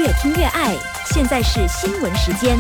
越听越爱。现在是新闻时间。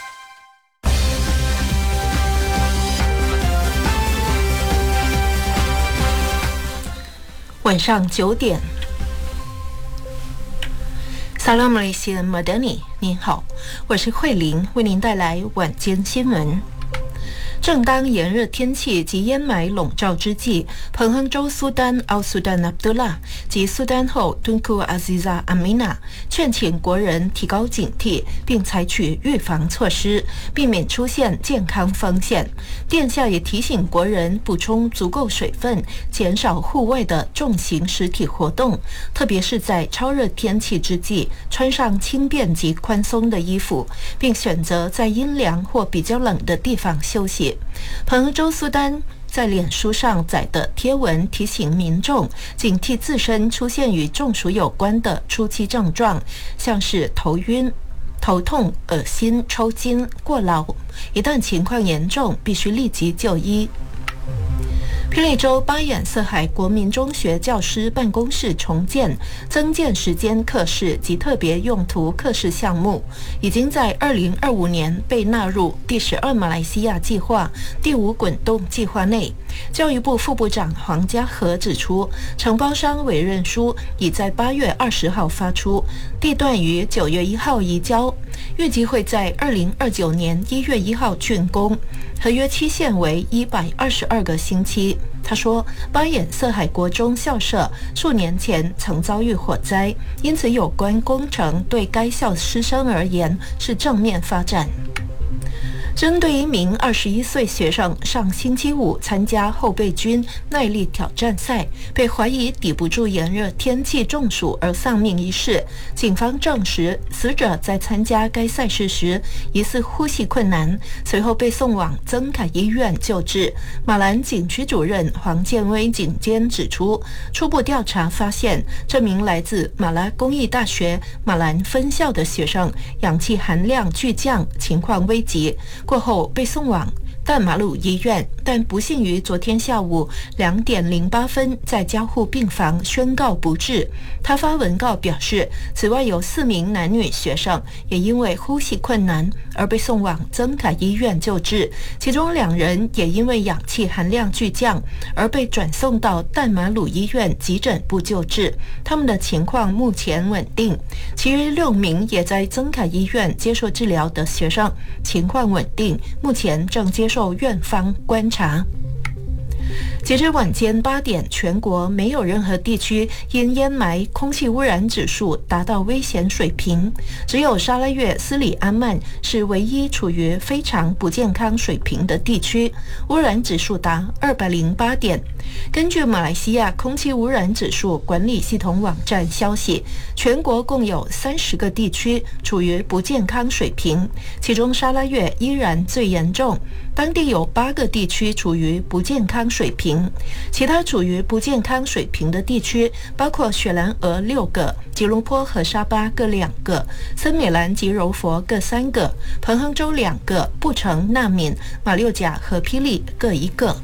晚上9点。Salam Malaysia Madani， 您好，我是慧玲，为您带来晚间新闻。正当炎热天气及烟霾笼罩之际，彭亨州苏丹奥苏丹阿卜杜拉及苏丹后敦库阿西扎阿米娜劝请国人提高警惕，并采取预防措施，避免出现健康风险。殿下也提醒国人补充足够水分，减少户外的重型实体活动，特别是在超热天气之际，穿上轻便及宽松的衣服，并选择在阴凉或比较冷的地方休息。彭亨州苏丹在脸书上载的贴文提醒民众警惕自身出现与中暑有关的初期症状，像是头晕、头痛、恶心、抽筋、过劳，一旦情况严重，必须立即就医。霹雳州巴眼色海国民中学教师办公室重建、增建时间课室及特别用途课室项目，已经在2025年被纳入第12马来西亚计划第5滚动计划内。教育部副部长黄家和指出，承包商委任书已在8月20号发出，地段于9月1号移交，预计会在2029年1月1号竣工，合约期限为122个星期。他说，巴眼色海国中校舍数年前曾遭遇火灾，因此有关工程对该校师生而言是正面发展。针对一名21岁学生上星期五参加后备军耐力挑战赛，被怀疑抵不住炎热天气中暑而丧命一事，警方证实死者在参加该赛事时疑似呼吸困难，随后被送往增凯医院救治。马兰警区主任黄建威警监指出，初步调查发现，这名来自马拉工艺大学马兰分校的学生氧气含量巨降，情况危急，过后被送往淡马鲁医院，但不幸于昨天下午2点08分在加护病房宣告不治。他发文告表示，此外有4名男女学生也因为呼吸困难而被送往增凯医院救治，其中2人也因为氧气含量巨降而被转送到淡马鲁医院急诊部救治，他们的情况目前稳定。其余6名也在增凯医院接受治疗的学生情况稳定，目前正接受院方观察。截至晚间8点，全国没有任何地区因烟霾空气污染指数达到危险水平，只有沙拉越斯里安曼是唯一处于非常不健康水平的地区，污染指数达208点。根据马来西亚空气污染指数管理系统网站消息，全国共有30个地区处于不健康水平，其中沙拉越依然最严重，当地有8个地区处于不健康水平。其他处于不健康水平的地区包括雪兰莪6个，吉隆坡和沙巴各2个，森美兰及柔佛各3个，彭亨州2个，布城、纳敏、马六甲和霹雳各1个。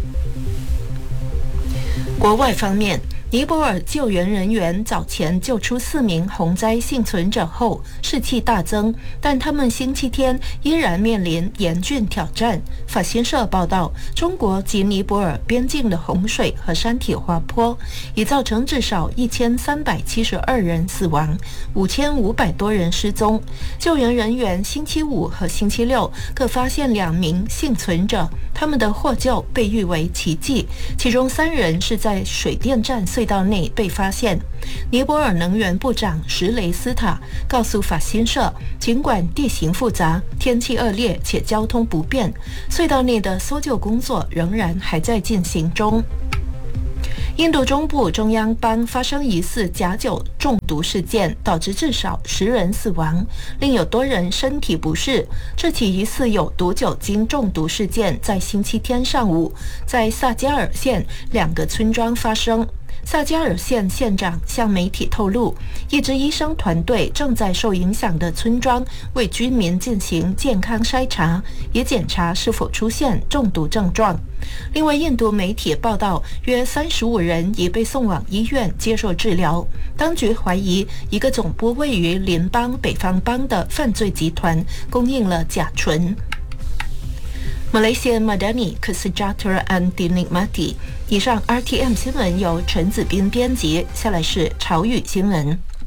国外方面，尼泊尔救援人员早前救出4名洪灾幸存者后，士气大增，但他们星期天依然面临严峻挑战。法新社报道，中国及尼泊尔边境的洪水和山体滑坡已造成至少1372人死亡，5500多人失踪。救援人员星期五和星期六各发现2名幸存者，他们的获救被誉为奇迹，其中3人是在水电站隧道内被发现。尼泊尔能源部长什雷斯塔告诉法新社，尽管地形复杂、天气恶劣且交通不便，隧道内的搜救工作仍然还在进行中。印度中部中央邦发生疑似假酒中毒事件，导致至少10人死亡，另有多人身体不适。这起疑似有毒酒精中毒事件在星期天上午在萨加尔县2个村庄发生。萨加尔县县长向媒体透露，一支医生团队正在受影响的村庄为居民进行健康筛查，以检查是否出现中毒症状。另外，印度媒体报道，约35人已被送往医院接受治疗。当局怀疑一个总部位于联邦北方邦的犯罪集团供应了甲醇。Malaysia Madani Kesejahteraan and Dinikmati。以上 RTM 新闻由陈子斌编辑，下来是潮语新闻。